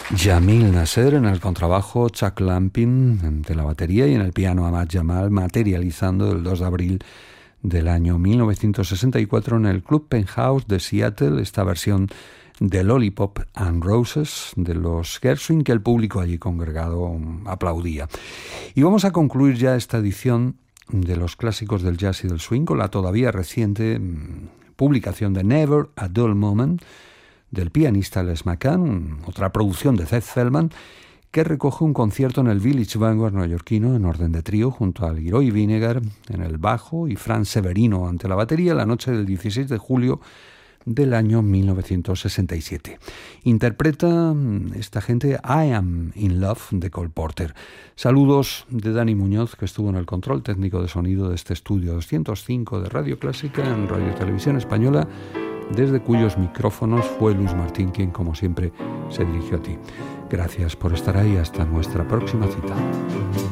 Jamil Nasser en el contrabajo, Chuck Lampin de la batería y en el piano Ahmad Jamal, materializando el 2 de abril del año 1964 en el Club Penthouse de Seattle esta versión de Lollipop and Roses de los Gershwin que el público allí congregado aplaudía. Y vamos a concluir ya esta edición de los clásicos del jazz y del swing con la todavía reciente publicación de Never a Dull Moment del pianista Les McCann, otra producción de Seth Feldman, que recoge un concierto en el Village Vanguard neoyorquino en orden de trío junto a Leroy Vinnegar en el bajo y Franz Severino ante la batería la noche del 16 de julio del año 1967. Interpreta esta gente I Am in Love de Cole Porter. Saludos de Dani Muñoz, que estuvo en el control técnico de sonido de este estudio 205 de Radio Clásica en Radio Televisión Española, desde cuyos micrófonos fue Luis Martín quien, como siempre, se dirigió a ti. Gracias por estar ahí. Hasta nuestra próxima cita.